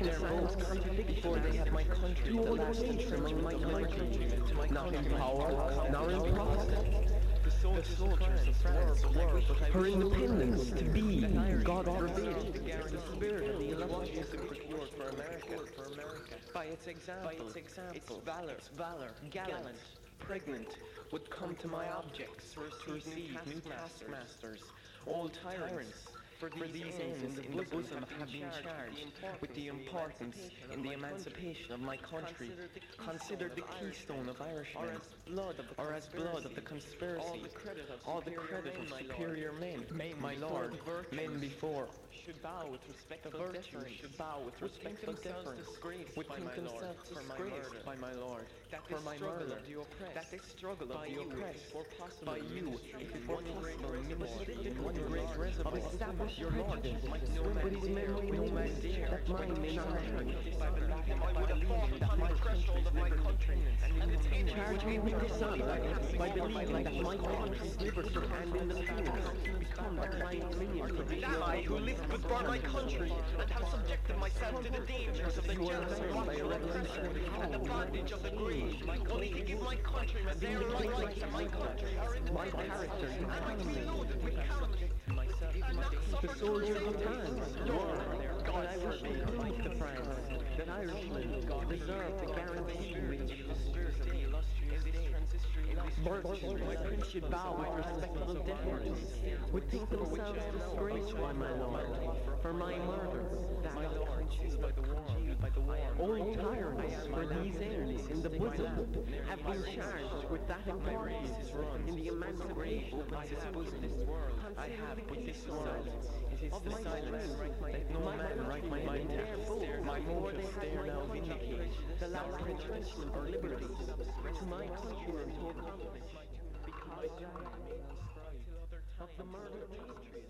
their votes contradict before they have my country, the last inch among my country, not in power, nor in profit. The soldiers of France were, her independence to be, God forbid, the spirit of the illustrious procured for America. By its example, its valor, gallant, pregnant, would come to my objects to receive new taskmasters, old tyrants. For these ends in the bosom have been charged with the importance in the emancipation of my country, considered the keystone of Irishmen, or as blood of the conspiracy, all the credit of superior men, my lord, men before, should bow with respectful deference, would think themselves disgraced by my lord, for my murder, that this struggle of the oppressed, by you, if it were possible, ministry in one great reservoir, establish your lordship, no man dare, that mine may not I would have fallen upon the threshold of my country, and its hatred charge me with dishonor, by believing that my country's liberty and independence become a kind dominion. Am I who lived before my country, and have subjected myself to the dangers of the jealous and watchful oppressor, and the bondage of the greed, only to give my countrymen their rights and my country, our independence, and I to be loaded with calumny. The soldiers of France were, that I wish to prove to France that Irishmen deserve the guarantee which the spirit of the illustrious virtue, my prince should bow with respectful deference, would think themselves disgraced by my lord, for my murder, that my lord is by the war. Old tyrants for these ends in the bosom have been charged with that importance in the emancipation of my bosom. I have but this word, it is the silence, let no man write my mind there, my motives there now vindicate, the last retrenchment of liberties, to my country and to accomplish, because of the murder of patriots.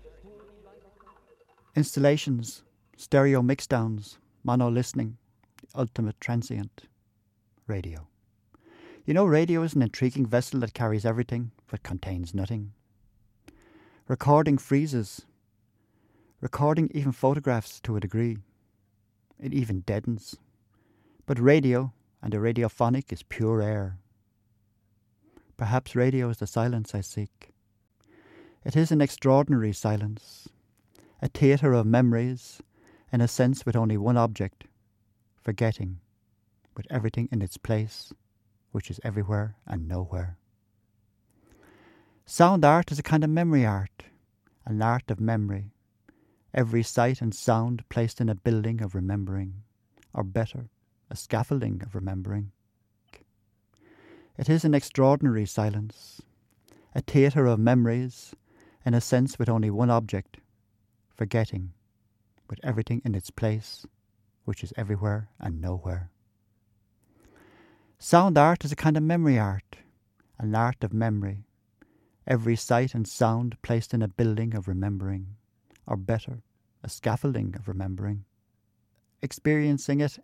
Installations, stereo mixdowns, mono listening, the ultimate transient. Radio. You know, radio is an intriguing vessel that carries everything but contains nothing. Recording freezes. Recording even photographs to a degree. It even deadens. But radio and the radiophonic is pure air. Perhaps radio is the silence I seek. It is an extraordinary silence, a theatre of memories, in a sense with only one object, forgetting, with everything in its place, which is everywhere and nowhere. Sound art is a kind of memory art, an art of memory, every sight and sound placed in a building of remembering, or better, a scaffolding of remembering. It is an extraordinary silence, a theatre of memories, in a sense with only one object, forgetting, with everything in its place, which is everywhere and nowhere. Sound art is a kind of memory art, an art of memory, every sight and sound placed in a building of remembering, or better, a scaffolding of remembering. Experiencing it